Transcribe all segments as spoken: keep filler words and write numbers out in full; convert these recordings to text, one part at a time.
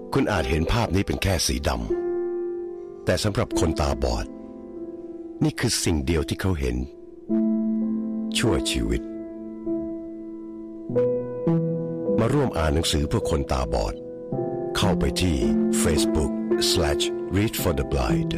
คุณอาจเห็นภาพนี้เป็นแค่สีดำแต่สำหรับคนตาบอดนี่คือสิ่งเดียวที่เขาเห็นชั่วชีวิตมาร่วมอ่านหนังสือเพื่อคนตาบอดเข้าไปที่ Facebook slash read for the blind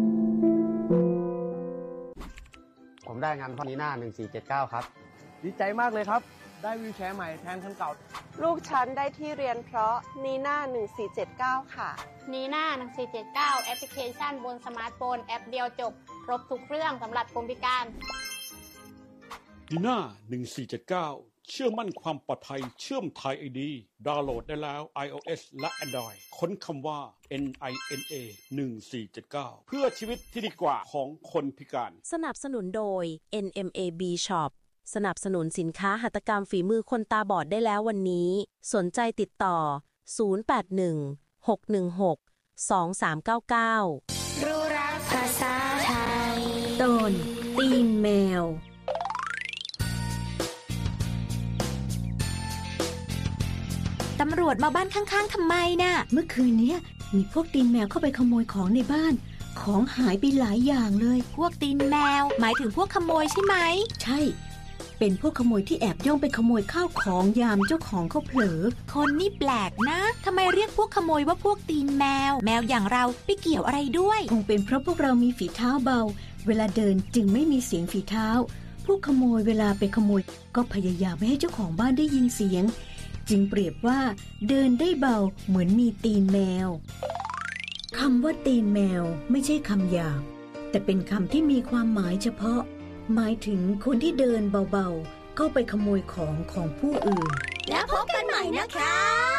ผมได้งานพอนีน่าหนึ่งสี่เจ็ดเก้าครับดีใจมากเลยครับได้วีลแชร์ใหม่แทนคันเก่าลูกฉันได้ที่เรียนเพราะนีน่าหนึ่งสี่เจ็ดเก้าค่ะนีน่าหนึ่งสี่เจ็ดเก้าแอปพลิเคชันบนสมาร์ทโฟนแอปเดียวจบครบทุกเรื่องสำหรับคนพิการนีน่าหนึ่งสี่เจ็ดเก้าเชื่อมั่นความปลอดภัยเชื่อมไทย ไอ ดี ดาวน์โหลดได้แล้ว iOS และ Android ค้นคำว่า เอ็น ไอ เอ็น เอ หนึ่งสี่เจ็ดเก้า เพื่อชีวิตที่ดีกว่าของคนพิการสนับสนุนโดย เอ็น เอ็ม เอ บี Shop สนับสนุนสินค้าหัตถกรรมฝีมือคนตาบอดได้แล้ววันนี้สนใจติดต่อศูนย์ แปด หนึ่ง หก หนึ่ง หก สอง สาม เก้า เก้ารู้รักภาษาไทยตอนตีนแมวตำรวจมาบ้านข้างๆทำไมน่ะเมื่อคืนนี้มีพวกตีนแมวเข้าไปขโมยของในบ้านของหายไปหลายอย่างเลยพวกตีนแมวหมายถึงพวกขโมยใช่ไหมใช่เป็นพวกขโมยที่แอบย่องไปขโมยข้าวของยามเจ้าของเขาเผลอคนนี่แปลกนะทำไมเรียกพวกขโมยว่าพวกตีนแมวแมวอย่างเราไปเกี่ยวอะไรด้วยคงเป็นเพราะพวกเรามีฝีเท้าเบาเวลาเดินจึงไม่มีเสียงฝีเท้าพวกขโมยเวลาไปขโมยก็พยายามไม่ให้เจ้าของบ้านได้ยินเสียงจึงเปรียบว่าเดินได้เบาเหมือนมีตีนแมวคำว่าตีนแมวไม่ใช่คำหยาบแต่เป็นคำที่มีความหมายเฉพาะหมายถึงคนที่เดินเบาๆเข้าไปขโมยของของผู้อื่นแล้วพบกันใหม่นะคะ